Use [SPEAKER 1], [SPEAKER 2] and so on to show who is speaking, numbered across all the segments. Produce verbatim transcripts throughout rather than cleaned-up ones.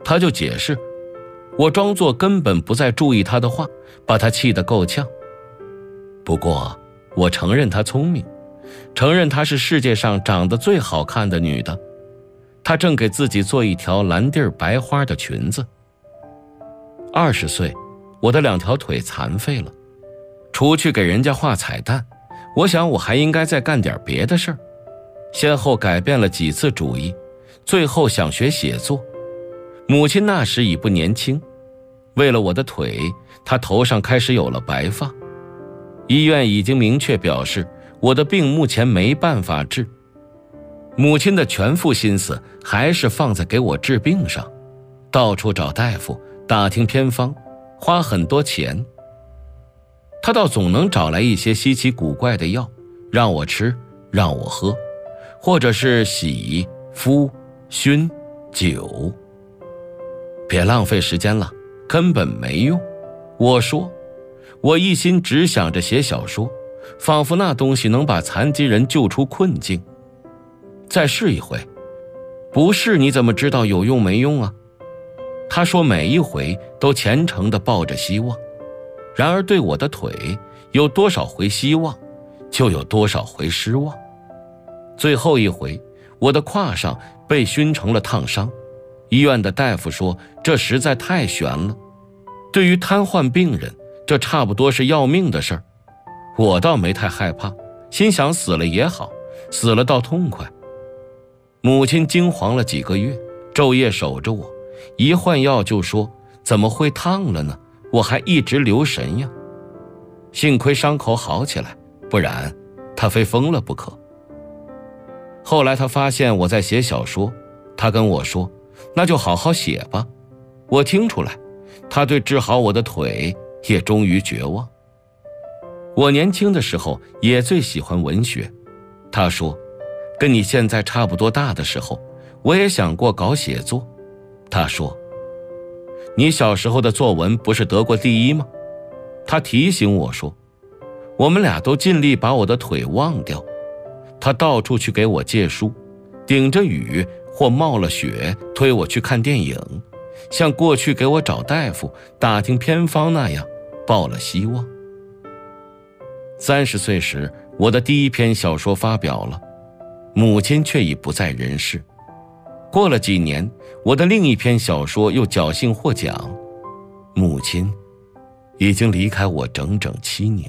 [SPEAKER 1] 他就解释，我装作根本不再注意他的话，把他气得够呛。不过我承认她聪明，承认她是世界上长得最好看的女的。她正给自己做一条蓝地儿白花的裙子。二十岁，我的两条腿残废了，除去给人家画彩蛋，我想我还应该再干点别的事儿。先后改变了几次主意，最后想学写作。母亲那时已不年轻，为了我的腿，她头上开始有了白发。医院已经明确表示，我的病目前没办法治。母亲的全副心思还是放在给我治病上，到处找大夫，打听偏方，花很多钱。她倒总能找来一些稀奇古怪的药，让我吃，让我喝，或者是洗、敷、熏、灸。别浪费时间了，根本没用。我说，我一心只想着写小说，仿佛那东西能把残疾人救出困境。再试一回，不试你怎么知道有用没用啊？他说每一回都虔诚地抱着希望，然而对我的腿有多少回希望，就有多少回失望。最后一回，我的胯上被熏成了烫伤，医院的大夫说这实在太悬了，对于瘫痪病人，这差不多是要命的事儿。我倒没太害怕，心想死了也好，死了倒痛快。母亲惊惶了几个月，昼夜守着我，一换药就说怎么会烫了呢？我还一直留神呀。幸亏伤口好起来，不然他非疯了不可。后来他发现我在写小说，他跟我说那就好好写吧。我听出来，他对治好我的腿也终于绝望。我年轻的时候也最喜欢文学，他说跟你现在差不多大的时候，我也想过搞写作。他说你小时候的作文不是得过第一吗？他提醒我说，我们俩都尽力把我的腿忘掉。他到处去给我借书，顶着雨或冒了雪推我去看电影，像过去给我找大夫打听偏方那样，抱了希望。三十岁时，我的第一篇小说发表了，母亲却已不在人世。过了几年，我的另一篇小说又侥幸获奖，母亲已经离开我整整七年。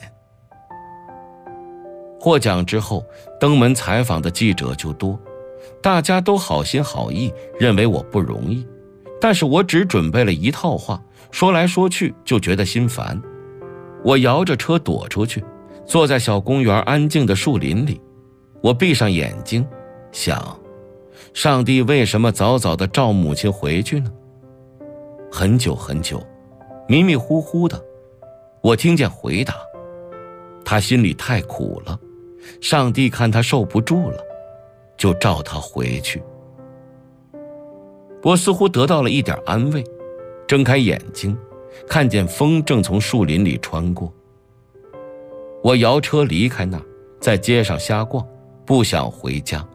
[SPEAKER 1] 获奖之后，登门采访的记者就多，大家都好心好意，认为我不容易，但是我只准备了一套话，说来说去就觉得心烦。我摇着车躲出去，坐在小公园安静的树林里，我闭上眼睛，想，上帝为什么早早地召母亲回去呢？很久很久，迷迷糊糊的，我听见回答，他心里太苦了，上帝看他受不住了，就召他回去。我似乎得到了一点安慰，睁开眼睛，看见风正从树林里穿过。我摇车离开那儿，在街上瞎逛，不想回家。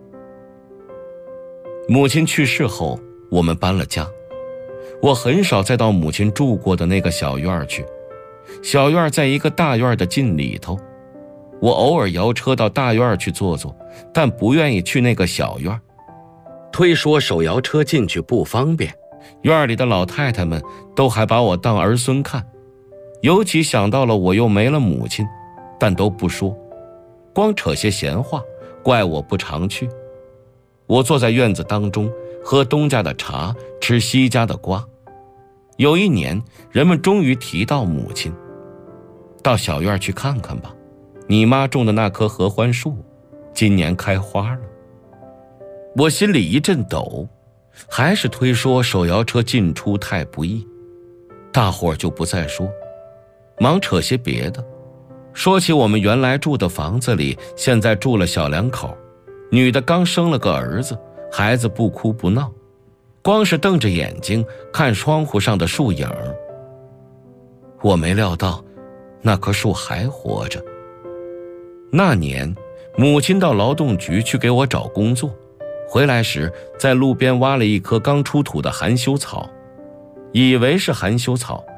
[SPEAKER 1] 母亲去世后，我们搬了家。我很少再到母亲住过的那个小院去，小院在一个大院的近里头。我偶尔摇车到大院去坐坐，但不愿意去那个小院，推说手摇车进去不方便，院里的老太太们都还把我当儿孙看。尤其想到了我又没了母亲，但都不说，光扯些闲话，怪我不常去。我坐在院子当中，喝东家的茶，吃西家的瓜。有一年，人们终于提到母亲，到小院去看看吧，你妈种的那棵合欢树今年开花了。我心里一阵抖，还是推说手摇车进出太不易。大伙儿就不再说，忙扯些别的，说起我们原来住的房子里现在住了小两口，女的刚生了个儿子，孩子不哭不闹，光是瞪着眼睛看窗户上的树影。我没料到那棵树还活着。那年母亲到劳动局去给我找工作， 回来时在路边挖了一棵刚出土的含羞草，以为是含羞草，